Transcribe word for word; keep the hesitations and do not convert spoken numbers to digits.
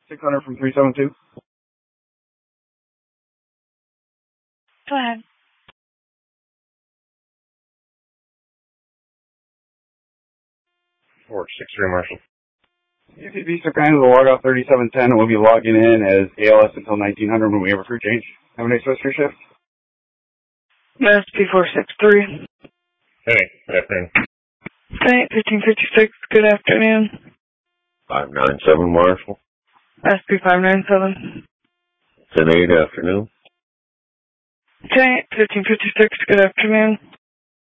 six hundred from three seven two. Go ahead. four six three, Marshall. If you'd be so kind as to log off thirty-seven ten, we'll be logging in as A L S until nineteen hundred when we have a crew change. Have a nice rest of your shift. S P four six three. Hey, good afternoon. Giant fifteen fifty-six, good afternoon. five nine seven, Marshall. S P five nine seven. ten eight, afternoon. Giant fifteen fifty-six, good afternoon.